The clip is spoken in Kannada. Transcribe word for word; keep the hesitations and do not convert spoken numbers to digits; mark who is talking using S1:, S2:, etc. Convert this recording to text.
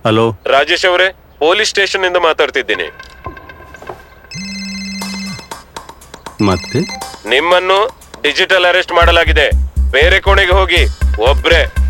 S1: ಹಲೋ
S2: ರಾಜೇಶ್ ಅವರೇ, ಪೊಲೀಸ್ ಸ್ಟೇಷನ್ ಇಂದ ಮಾತಾಡ್ತಿದ್ದೀನಿ.
S1: ಮತ್ತೆ
S2: ನಿಮ್ಮನ್ನು ಡಿಜಿಟಲ್ ಅರೆಸ್ಟ್ ಮಾಡಲಾಗಿದೆ. ಬೇರೆ ಕೋಣೆಗೆ ಹೋಗಿ. ಒಬ್ರೆ